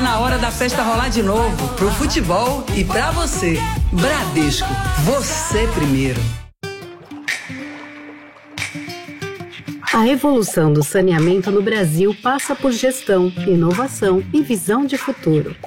na hora da festa rolar de novo, pro futebol e pra você. Bradesco, você primeiro. A evolução do saneamento no Brasil passa por gestão, inovação e visão de futuro.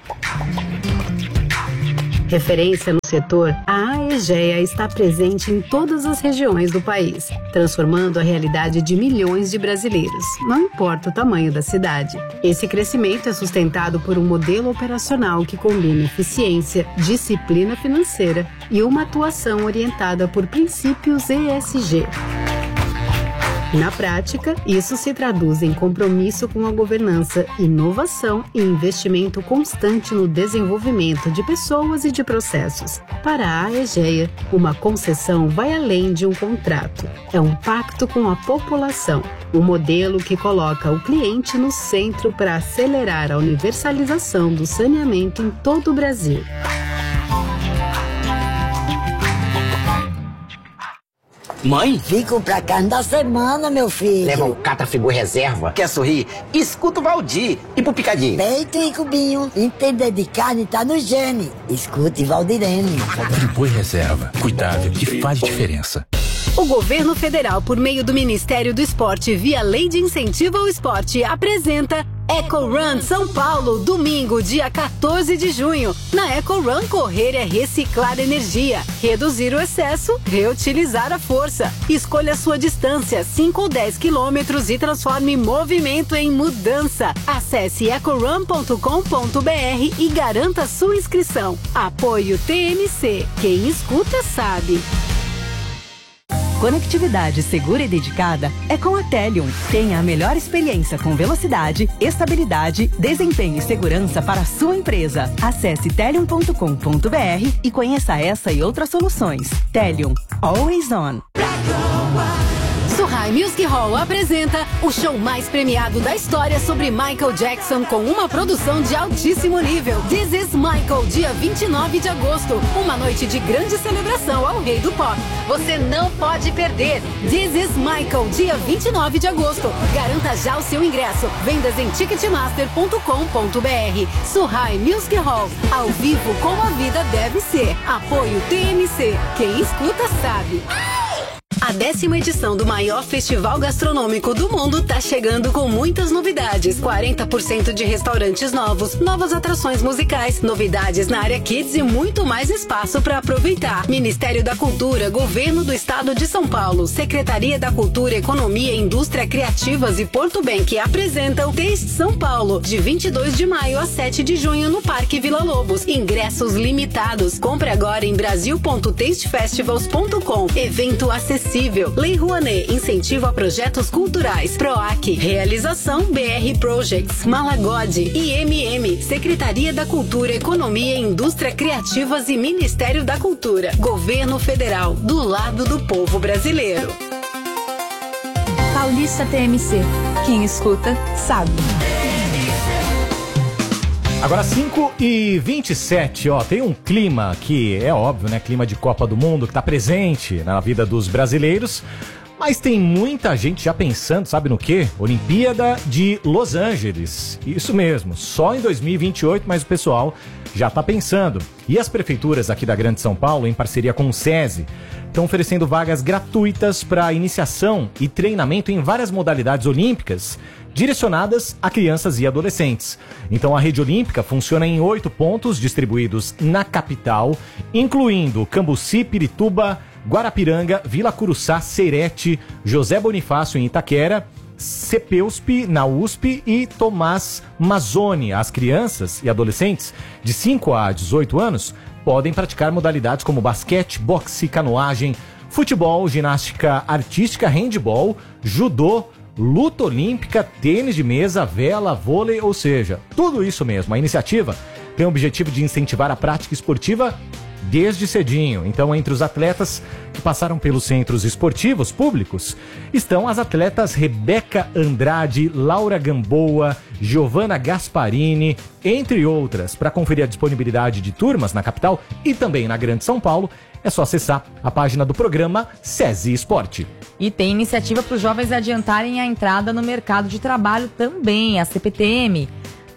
Referência no setor, a Aegea está presente em todas as regiões do país, transformando a realidade de milhões de brasileiros, não importa o tamanho da cidade. Esse crescimento é sustentado por um modelo operacional que combina eficiência, disciplina financeira e uma atuação orientada por princípios ESG. Na prática, isso se traduz em compromisso com a governança, inovação e investimento constante no desenvolvimento de pessoas e de processos. Para a Aegea, uma concessão vai além de um contrato. É um pacto com a população, um modelo que coloca o cliente no centro para acelerar a universalização do saneamento em todo o Brasil. Mãe? Vim comprar carne da semana, meu filho. Leva um Catafigu reserva. Quer sorrir? Escuta o Valdir. E pro picadinho? Peito e cubinho. Entender de carne tá no gene. Escute Valdirene. Friboi reserva. Cuidado que faz diferença. O governo federal, por meio do Ministério do Esporte, via Lei de Incentivo ao Esporte, apresenta Eco Run São Paulo, domingo, dia 14 de junho. Na Eco Run, correr é reciclar energia, reduzir o excesso, reutilizar a força. Escolha a sua distância, 5 ou 10 quilômetros, e transforme movimento em mudança. Acesse ecorun.com.br e garanta sua inscrição. Apoio TMC. Quem escuta sabe. Conectividade segura e dedicada é com a Telium. Tenha a melhor experiência com velocidade, estabilidade, desempenho e segurança para a sua empresa. Acesse telium.com.br e conheça essa e outras soluções. Telium. Always on. Surrai Music Hall apresenta o show mais premiado da história sobre Michael Jackson, com uma produção de altíssimo nível. This is Michael, dia 29 de agosto. Uma noite de grande celebração ao rei do pop. Você não pode perder. This is Michael, dia 29 de agosto. Garanta já o seu ingresso. Vendas em ticketmaster.com.br. Surrai Music Hall, ao vivo como a vida deve ser. Apoio TMC. Quem escuta sabe. A 10ª edição do maior festival gastronômico do mundo tá chegando com muitas novidades. 40% de restaurantes novos, novas atrações musicais, novidades na área Kids e muito mais espaço para aproveitar. Ministério da Cultura, Governo do Estado de São Paulo, Secretaria da Cultura, Economia, Indústria Criativas e Porto Bank apresentam Taste São Paulo, de 22 de maio a 7 de junho no Parque Vila Lobos. Ingressos limitados. Compre agora em brasil.tastefestivals.com. Evento acessível. Lei Rouanet, incentivo a projetos culturais. PROAC, realização BR Projects, Malagode, IMM, Secretaria da Cultura, Economia, Indústria Criativas e Ministério da Cultura. Governo Federal, do lado do povo brasileiro. Paulista TMC. Quem escuta, sabe. Agora 5h27, ó, tem um clima que é óbvio, né? Clima de Copa do Mundo que tá presente na vida dos brasileiros, mas tem muita gente já pensando, sabe no quê? Olimpíada de Los Angeles. Isso mesmo, só em 2028, mas o pessoal já tá pensando. E as prefeituras aqui da Grande São Paulo, em parceria com o SESI, estão oferecendo vagas gratuitas para iniciação e treinamento em várias modalidades olímpicas, direcionadas a crianças e adolescentes. Então a rede olímpica funciona em 8 pontos distribuídos na capital, incluindo Cambuci, Pirituba, Guarapiranga, Vila Curuçá, Serete, José Bonifácio em Itaquera, CEPEUSP na USP e Tomás Mazzoni. As crianças e adolescentes de 5 a 18 anos podem praticar modalidades como basquete, boxe, canoagem, futebol, ginástica artística, handebol, judô, luta olímpica, tênis de mesa, vela, vôlei, ou seja, tudo isso mesmo. A iniciativa tem o objetivo de incentivar a prática esportiva desde cedinho. Então, entre os atletas que passaram pelos centros esportivos públicos, estão as atletas Rebeca Andrade, Laura Gamboa, Giovana Gasparini, entre outras. Para conferir a disponibilidade de turmas na capital e também na Grande São Paulo, é só acessar a página do programa SESI Esporte. E tem iniciativa para os jovens adiantarem a entrada no mercado de trabalho também, a CPTM.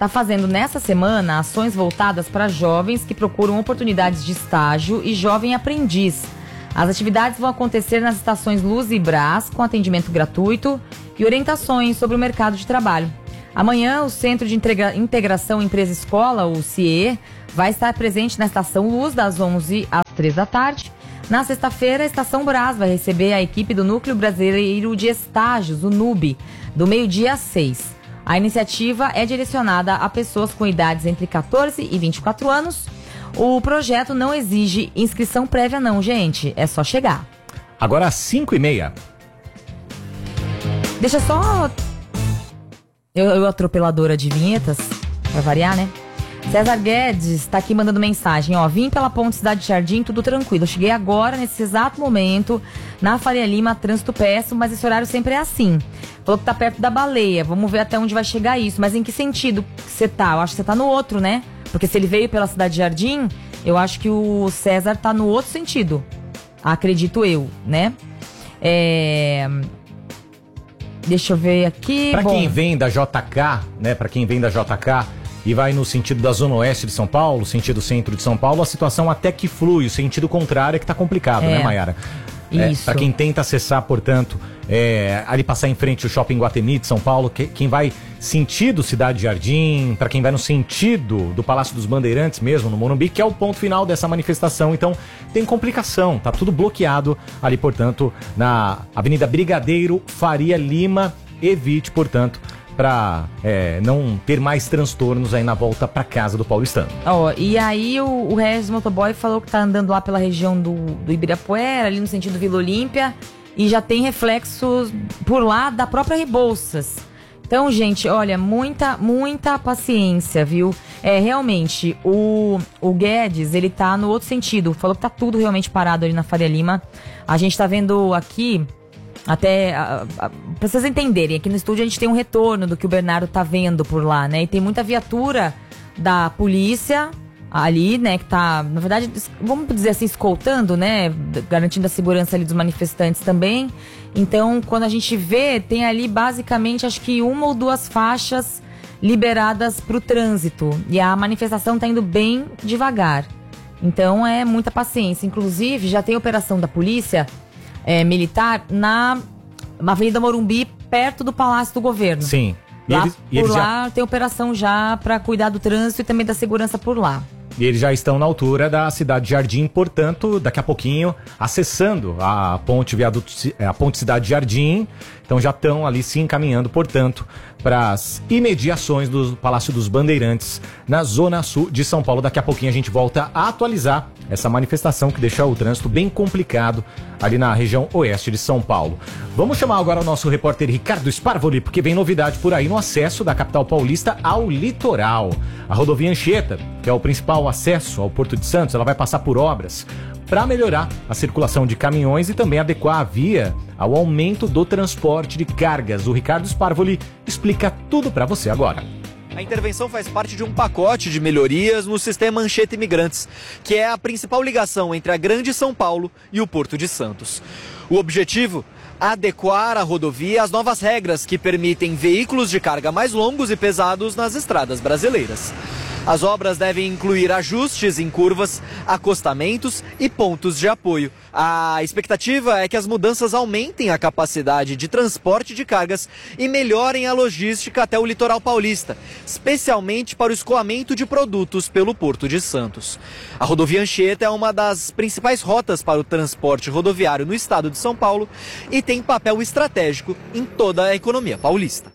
está fazendo nessa semana ações voltadas para jovens que procuram oportunidades de estágio e jovem aprendiz. As atividades vão acontecer nas estações Luz e Brás, com atendimento gratuito e orientações sobre o mercado de trabalho. Amanhã, o Centro de Integração Empresa-Escola, o CIE, vai estar presente na Estação Luz, das 11 às 3 da tarde. Na sexta-feira, a Estação Brás vai receber a equipe do Núcleo Brasileiro de Estágios, o NUB, do meio-dia às 6. A iniciativa é direcionada a pessoas com idades entre 14 e 24 anos. O projeto não exige inscrição prévia não, gente. É só chegar. Agora às 5h30. Deixa só... Eu atropeladora de vinhetas, pra variar, né? César Guedes tá aqui mandando mensagem, ó. Vim pela Ponte Cidade Jardim, tudo tranquilo. Eu cheguei agora, nesse exato momento, na Faria Lima, trânsito péssimo, mas esse horário sempre é assim. Falou que tá perto da Baleia, vamos ver até onde vai chegar isso. Mas em que sentido você tá? Eu acho que você tá no outro, né? Porque se ele veio pela Cidade Jardim, eu acho que o César tá no outro sentido. Acredito eu, né? Deixa eu ver aqui. Pra quem vem da JK, né? Pra quem vem da JK e vai no sentido da Zona Oeste de São Paulo, sentido centro de São Paulo, a situação até que flui. O sentido contrário é que tá complicado, né, Mayara? Isso. Para quem tenta acessar, portanto, ali passar em frente o Shopping Guatemi de São Paulo, quem vai sentido Cidade Jardim, para quem vai no sentido do Palácio dos Bandeirantes mesmo, no Morumbi, que é o ponto final dessa manifestação. Então, tem complicação, tá tudo bloqueado ali, portanto, na Avenida Brigadeiro Faria Lima. Evite, portanto, para não ter mais transtornos aí na volta para casa do paulistano. E aí o Regis Motoboy falou que tá andando lá pela região do Ibirapuera, ali no sentido Vila Olímpia, e já tem reflexos por lá da própria Rebouças. Então, gente, olha, muita paciência, viu? Realmente, o Guedes, ele tá no outro sentido, falou que tá tudo realmente parado ali na Faria Lima. A gente tá vendo aqui... Até, pra vocês entenderem, aqui no estúdio a gente tem um retorno do que o Bernardo tá vendo por lá, né? E tem muita viatura da polícia ali, né? Que tá, na verdade, vamos dizer assim, escoltando, né? Garantindo a segurança ali dos manifestantes também. Então, quando a gente vê, tem ali basicamente, acho que 1 ou 2 faixas liberadas pro trânsito. E a manifestação tá indo bem devagar. Então, é muita paciência. Inclusive, já tem operação da polícia... militar na Avenida Morumbi, perto do Palácio do Governo. Sim. Por lá tem operação já para cuidar do trânsito e também da segurança por lá. E eles já estão na altura da Cidade Jardim, portanto, daqui a pouquinho, acessando a ponte Cidade Jardim. Então já estão ali se encaminhando, portanto, para as imediações do Palácio dos Bandeirantes, na Zona Sul de São Paulo. Daqui a pouquinho a gente volta a atualizar essa manifestação que deixa o trânsito bem complicado ali na região oeste de São Paulo. Vamos chamar agora o nosso repórter Ricardo Sparvoli, porque vem novidade por aí no acesso da capital paulista ao litoral. A rodovia Anchieta, que é o principal acesso ao Porto de Santos, ela vai passar por obras para melhorar a circulação de caminhões e também adequar a via ao aumento do transporte de cargas. O Ricardo Sparvoli explica tudo para você agora. A intervenção faz parte de um pacote de melhorias no sistema Anchieta Imigrantes, que é a principal ligação entre a Grande São Paulo e o Porto de Santos. O objetivo? Adequar a rodovia às novas regras que permitem veículos de carga mais longos e pesados nas estradas brasileiras. As obras devem incluir ajustes em curvas, acostamentos e pontos de apoio. A expectativa é que as mudanças aumentem a capacidade de transporte de cargas e melhorem a logística até o litoral paulista, especialmente para o escoamento de produtos pelo Porto de Santos. A rodovia Anchieta é uma das principais rotas para o transporte rodoviário no estado de São Paulo e tem papel estratégico em toda a economia paulista.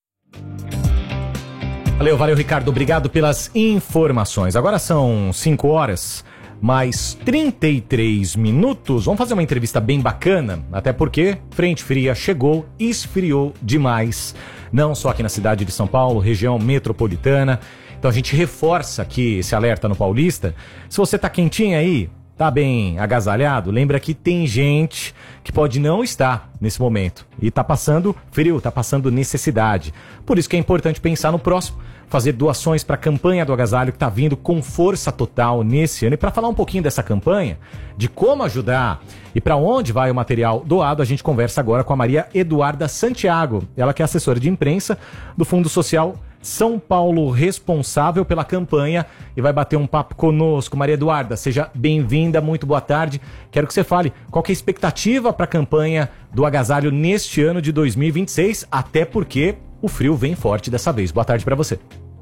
Valeu, Ricardo. Obrigado pelas informações. Agora são 5 horas, mais 33 minutos. Vamos fazer uma entrevista bem bacana, até porque frente fria chegou e esfriou demais. Não só aqui na cidade de São Paulo, região metropolitana. Então a gente reforça aqui esse alerta no Paulista. Se você tá quentinho aí, tá bem agasalhado, lembra que tem gente que pode não estar nesse momento e tá passando frio, tá passando necessidade. Por isso que é importante pensar no próximo, fazer doações para a campanha do agasalho que tá vindo com força total nesse ano. E para falar um pouquinho dessa campanha, de como ajudar e para onde vai o material doado, a gente conversa agora com a Maria Eduarda Santiago, ela que é assessora de imprensa do Fundo Social São Paulo responsável pela campanha e vai bater um papo conosco. Maria Eduarda, seja bem-vinda, muito boa tarde. Quero que você fale qual que é a expectativa para a campanha do agasalho neste ano de 2026, até porque o frio vem forte dessa vez. Boa tarde para você.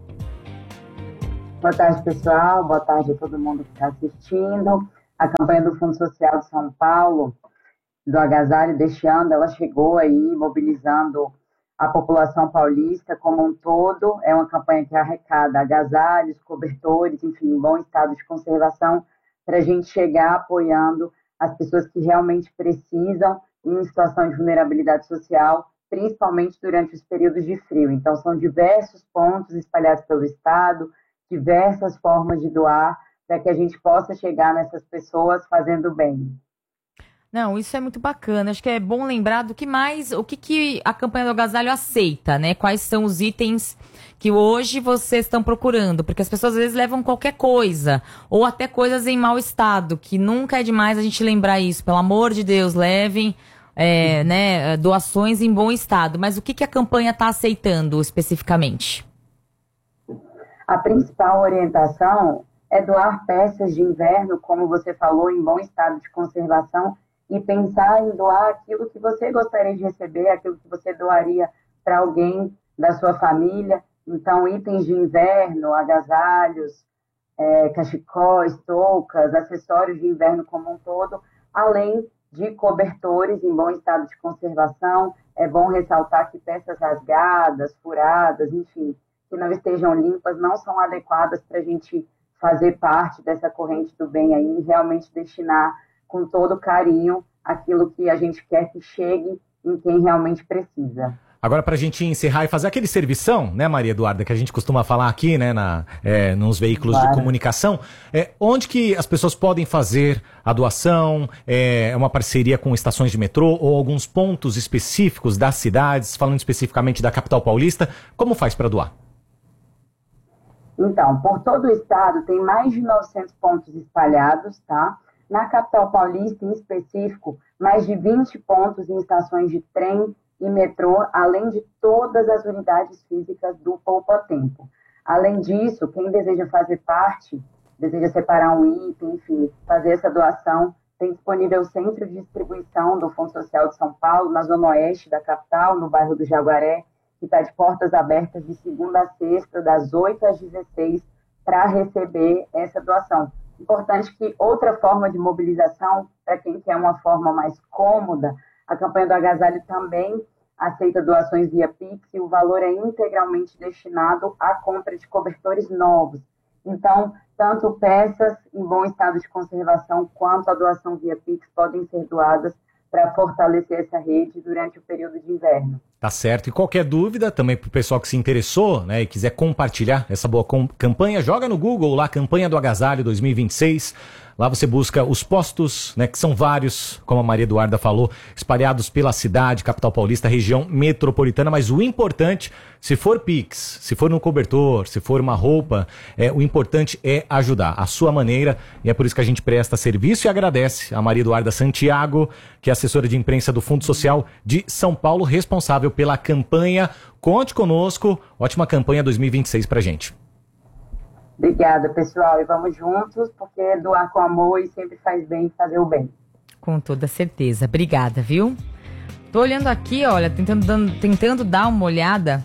Boa tarde, pessoal. Boa tarde a todo mundo que está assistindo. A campanha do Fundo Social de São Paulo, do agasalho deste ano, ela chegou aí mobilizando a população paulista como um todo. É uma campanha que arrecada agasalhos, cobertores, enfim, em bom estado de conservação, para a gente chegar apoiando as pessoas que realmente precisam em situação de vulnerabilidade social, principalmente durante os períodos de frio. Então, são diversos pontos espalhados pelo estado, diversas formas de doar, para que a gente possa chegar nessas pessoas fazendo bem. Não, isso é muito bacana. Acho que é bom lembrar do que mais, o que a campanha do agasalho aceita, né? Quais são os itens que hoje vocês estão procurando? Porque as pessoas às vezes levam qualquer coisa, ou até coisas em mau estado, que nunca é demais a gente lembrar isso. Pelo amor de Deus, levem doações em bom estado. Mas o que a campanha está aceitando especificamente? A principal orientação é doar peças de inverno, como você falou, em bom estado de conservação, e pensar em doar aquilo que você gostaria de receber, aquilo que você doaria para alguém da sua família. Então, itens de inverno, agasalhos, cachecóis, toucas, acessórios de inverno como um todo, além de cobertores em bom estado de conservação. É bom ressaltar que peças rasgadas, furadas, enfim, que não estejam limpas, não são adequadas para a gente fazer parte dessa corrente do bem aí e realmente destinar com todo carinho aquilo que a gente quer que chegue em quem realmente precisa. Agora, para a gente encerrar e fazer aquele servição, né, Maria Eduarda, que a gente costuma falar aqui, né, nos veículos de comunicação, onde que as pessoas podem fazer a doação? É uma parceria com estações de metrô ou alguns pontos específicos das cidades, falando especificamente da capital paulista? Como faz para doar? Então, por todo o estado tem mais de 900 pontos espalhados, tá? Na capital paulista, em específico, mais de 20 pontos em estações de trem e metrô, além de todas as unidades físicas do Poupa Tempo. Além disso, quem deseja fazer parte, deseja separar um item, enfim, fazer essa doação, tem disponível o Centro de Distribuição do Fundo Social de São Paulo, na zona oeste da capital, no bairro do Jaguaré, que está de portas abertas de segunda a sexta, das 8 às 16, para receber essa doação. Importante que outra forma de mobilização, para quem quer uma forma mais cômoda, a campanha do agasalho também aceita doações via Pix e o valor é integralmente destinado à compra de cobertores novos. Então, tanto peças em bom estado de conservação quanto a doação via Pix podem ser doadas para fortalecer essa rede durante o período de inverno. Tá certo. E qualquer dúvida, também para o pessoal que se interessou, né, e quiser compartilhar essa boa campanha, joga no Google lá, Campanha do Agasalho 2026. Lá você busca os postos, né, que são vários, como a Maria Eduarda falou, espalhados pela cidade, capital paulista, região metropolitana. Mas o importante, se for Pix, se for no cobertor, se for uma roupa, o importante é ajudar a sua maneira. E é por isso que a gente presta serviço e agradece a Maria Eduarda Santiago, que é assessora de imprensa do Fundo Social de São Paulo, responsável pela campanha. Conte conosco. Ótima campanha 2026 pra gente. Obrigada, pessoal. E vamos juntos, porque doar com amor e sempre faz bem fazer o bem. Com toda certeza. Obrigada, viu? Tô olhando aqui, olha, tentando dar uma olhada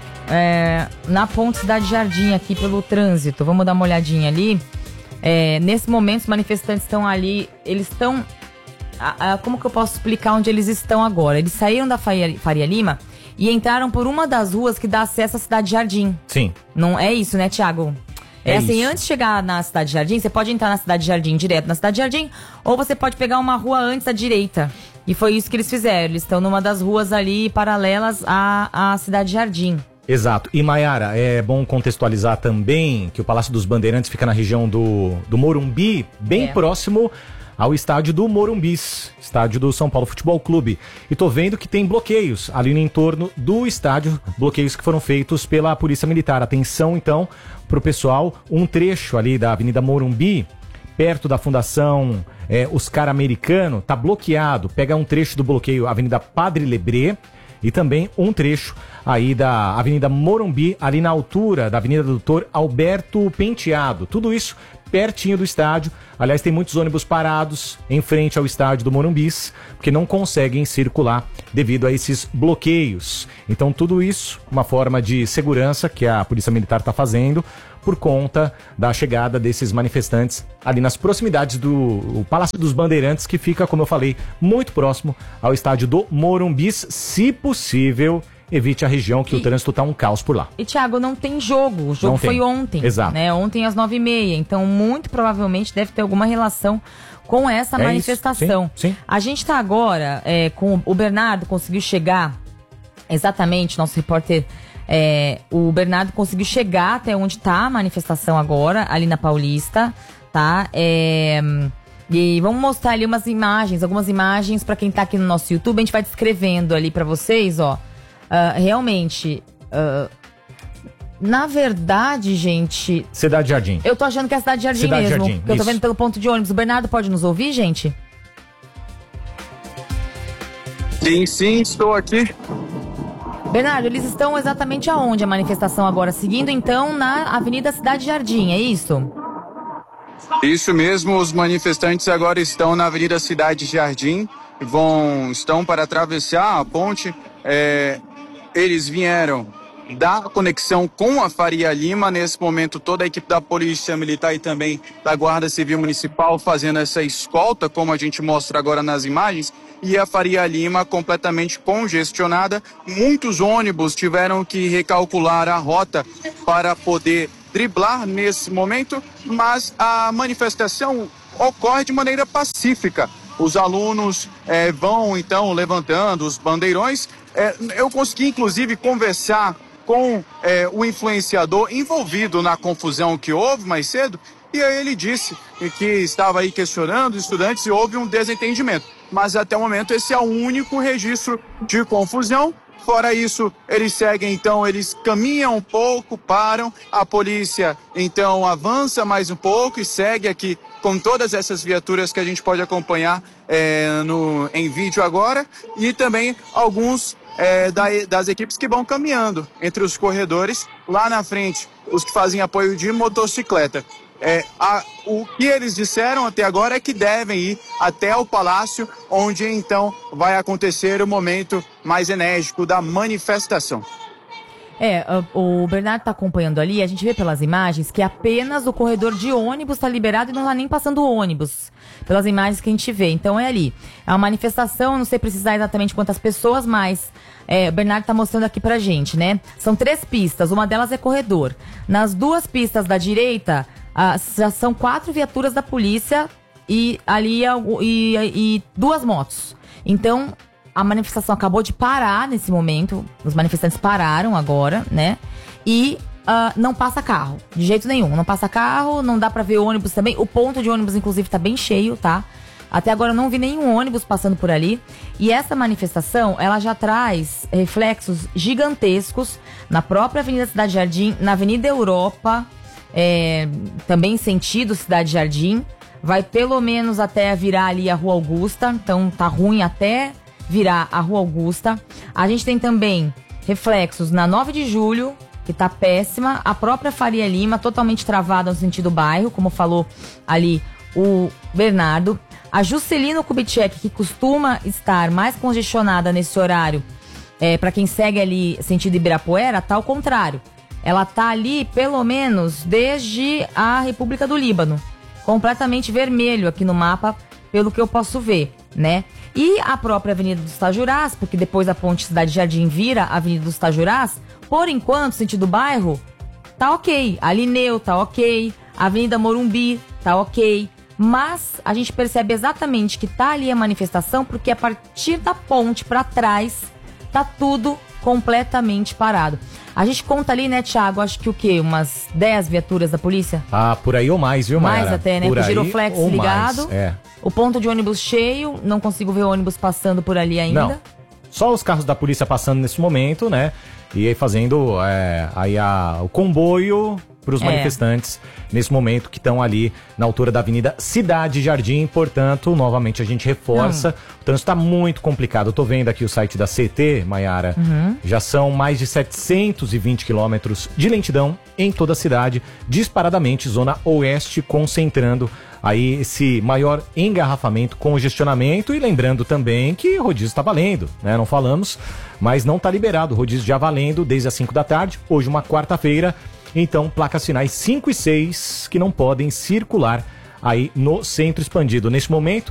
na Ponte Cidade Jardim, aqui pelo trânsito. Vamos dar uma olhadinha ali. Nesse momento, os manifestantes estão ali, eles estão... como que eu posso explicar onde eles estão agora? Eles saíram da Faria Lima e entraram por uma das ruas que dá acesso à Cidade Jardim. Sim. Não é isso, né, Thiago? Assim, antes de chegar na Cidade Jardim, você pode entrar na Cidade Jardim, direto na Cidade Jardim, ou você pode pegar uma rua antes à direita. E foi isso que eles fizeram. Eles estão numa das ruas ali paralelas à Cidade Jardim. Exato. E, Maiara, é bom contextualizar também que o Palácio dos Bandeirantes fica na região do Morumbi, bem próximo ao estádio do Morumbis, estádio do São Paulo Futebol Clube. E tô vendo que tem bloqueios ali no entorno do estádio, bloqueios que foram feitos pela Polícia Militar. Atenção, então, pro pessoal, um trecho ali da Avenida Morumbi, perto da Fundação Oscar Americano, tá bloqueado. Pega um trecho do bloqueio, Avenida Padre Lebré, e também um trecho aí da Avenida Morumbi, ali na altura da Avenida Doutor Alberto Penteado. Tudo isso pertinho do estádio. Aliás, tem muitos ônibus parados em frente ao estádio do Morumbis, porque não conseguem circular devido a esses bloqueios. Então, tudo isso, uma forma de segurança que a Polícia Militar está fazendo por conta da chegada desses manifestantes ali nas proximidades do Palácio dos Bandeirantes, que fica, como eu falei, muito próximo ao estádio do Morumbis. Se possível, evite a região, que o trânsito tá um caos por lá. E, Thiago, não tem jogo. O jogo foi ontem. Exato. Né? Ontem às 9h30. Então, muito provavelmente deve ter alguma relação com essa manifestação. Sim. A gente tá agora com o Bernardo, conseguiu chegar exatamente, nosso repórter, o Bernardo conseguiu chegar até onde tá a manifestação agora, ali na Paulista, tá? E vamos mostrar ali algumas imagens para quem tá aqui no nosso YouTube. A gente vai descrevendo ali para vocês, ó. Realmente, na verdade, gente... Cidade Jardim. Eu tô achando que é a Cidade Jardim mesmo. Jardim, que eu tô vendo pelo ponto de ônibus. O Bernardo pode nos ouvir, gente? Sim, estou aqui. Bernardo, eles estão exatamente aonde a manifestação agora? Seguindo, então, na Avenida Cidade Jardim, é isso? Isso mesmo, os manifestantes agora estão na Avenida Cidade Jardim. Estão para atravessar a ponte. Eles vieram da conexão com a Faria Lima. Nesse momento, toda a equipe da Polícia Militar e também da Guarda Civil Municipal fazendo essa escolta, como a gente mostra agora nas imagens, e a Faria Lima completamente congestionada. Muitos ônibus tiveram que recalcular a rota para poder driblar nesse momento, mas a manifestação ocorre de maneira pacífica. Os alunos vão, então, levantando os bandeirões. Eu consegui, inclusive, conversar com o influenciador envolvido na confusão que houve mais cedo, e aí ele disse que estava aí questionando os estudantes e houve um desentendimento. Mas até o momento esse é o único registro de confusão. Fora isso, eles seguem, então, eles caminham um pouco, param, a polícia, então, avança mais um pouco e segue aqui com todas essas viaturas que a gente pode acompanhar em vídeo agora, e também alguns das equipes que vão caminhando entre os corredores, lá na frente, os que fazem apoio de motocicleta. O que eles disseram até agora é que devem ir até o palácio, onde então vai acontecer o momento mais enérgico da manifestação. O Bernardo está acompanhando ali, a gente vê pelas imagens que apenas o corredor de ônibus está liberado e não está nem passando ônibus, pelas imagens que a gente vê. Então é ali. É uma manifestação, não sei precisar exatamente quantas pessoas, mas o Bernardo está mostrando aqui pra gente, né? São 3 pistas, uma delas é corredor. Nas 2 pistas da direita, já são 4 viaturas da polícia e ali e 2 motos. Então, a manifestação acabou de parar nesse momento. Os manifestantes pararam agora, né? E não passa carro, de jeito nenhum. Não passa carro, não dá pra ver ônibus também. O ponto de ônibus, inclusive, tá bem cheio, tá? Até agora eu não vi nenhum ônibus passando por ali. E essa manifestação, ela já traz reflexos gigantescos na própria Avenida Cidade Jardim, na Avenida Europa, também sentido Cidade Jardim. Vai pelo menos até virar ali a Rua Augusta. Então tá ruim até virar a Rua Augusta. A gente tem também reflexos na 9 de julho, que tá péssima. A própria Faria Lima, totalmente travada no sentido bairro, como falou ali o Bernardo. A Juscelino Kubitschek, que costuma estar mais congestionada nesse horário, para quem segue ali sentido Ibirapuera, tá ao contrário. Ela tá ali, pelo menos, desde a República do Líbano. Completamente vermelho aqui no mapa, pelo que eu posso ver, né? E a própria Avenida dos Tajurás, porque depois a Ponte Cidade Jardim vira a Avenida dos Tajurás, por enquanto, sentido bairro, tá ok. A Lineu tá ok, a Avenida Morumbi tá ok. Mas a gente percebe exatamente que tá ali a manifestação, porque a partir da ponte para trás tá tudo completamente parado. A gente conta ali, né, Thiago, acho que o quê? Umas 10 viaturas da polícia? Por aí ou mais, viu, Mayara? Mais até, né? Por Com o giroflex ligado. Mais, O ponto de ônibus cheio, não consigo ver ônibus passando por ali ainda. Não, só os carros da polícia passando nesse momento, né? E aí fazendo o comboio para os manifestantes nesse momento que estão ali na altura da Avenida Cidade Jardim. Portanto, novamente a gente reforça, o trânsito está muito complicado. Eu tô vendo aqui o site da CT, Maiara, já são mais de 720 quilômetros de lentidão em toda a cidade, disparadamente Zona Oeste, concentrando aí esse maior engarrafamento, congestionamento. E lembrando também que o rodízio está valendo, né? Não falamos, mas não está liberado. O rodízio já valendo desde as 5 da tarde, hoje uma quarta-feira. Então, placas finais 5 e 6 que não podem circular aí no centro expandido. Neste momento,